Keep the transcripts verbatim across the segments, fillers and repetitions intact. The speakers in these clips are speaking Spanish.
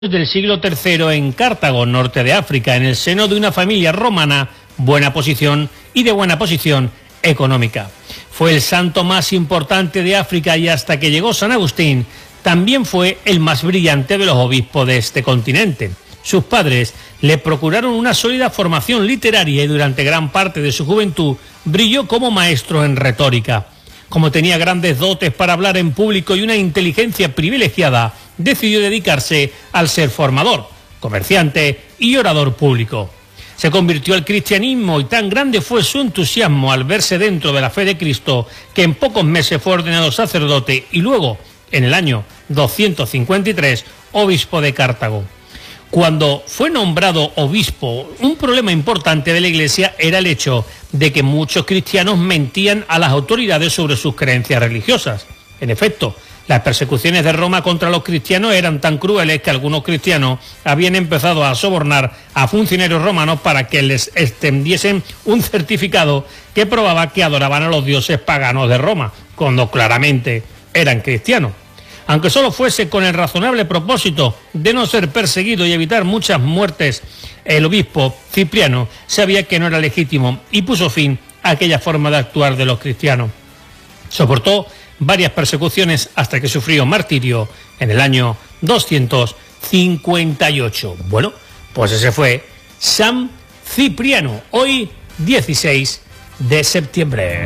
del siglo tercero en Cartago, norte de África, en el seno de una familia romana, buena posición y de buena posición económica. Fue el santo más importante de África y hasta que llegó San Agustín, también fue el más brillante de los obispos de este continente. Sus padres le procuraron una sólida formación literaria y durante gran parte de su juventud brilló como maestro en retórica. Como tenía grandes dotes para hablar en público y una inteligencia privilegiada, decidió dedicarse al ser formador, comerciante y orador público. Se convirtió al cristianismo y tan grande fue su entusiasmo al verse dentro de la fe de Cristo que en pocos meses fue ordenado sacerdote y luego, en el año doscientos cincuenta y tres, obispo de Cartago. Cuando fue nombrado obispo, un problema importante de la Iglesia era el hecho de que muchos cristianos mentían a las autoridades sobre sus creencias religiosas. En efecto, las persecuciones de Roma contra los cristianos eran tan crueles que algunos cristianos habían empezado a sobornar a funcionarios romanos para que les extendiesen un certificado que probaba que adoraban a los dioses paganos de Roma, cuando claramente eran cristianos. Aunque solo fuese con el razonable propósito de no ser perseguido y evitar muchas muertes, el obispo Cipriano sabía que no era legítimo y puso fin a aquella forma de actuar de los cristianos. Soportó varias persecuciones hasta que sufrió martirio en el año doscientos cincuenta y ocho. Bueno, pues ese fue San Cipriano, hoy dieciséis de septiembre.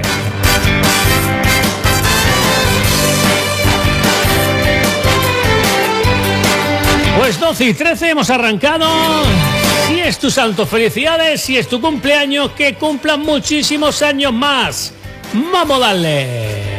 Pues doce y trece hemos arrancado. Si es tu santo, felicidades. Si es tu cumpleaños, que cumplan muchísimos años más. ¡Vamos a darle!